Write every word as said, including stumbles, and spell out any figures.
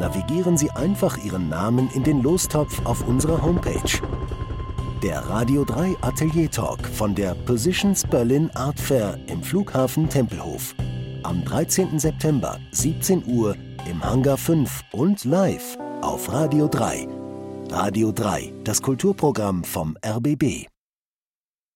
navigieren Sie einfach Ihren Namen in den Lostopf auf unserer Homepage. Der Radio drei Atelier Talk von der Positions Berlin Art Fair im Flughafen Tempelhof. Am dreizehnten September, siebzehn Uhr, im Hangar fünf und live auf Radio drei. Radio drei, das Kulturprogramm vom R B B.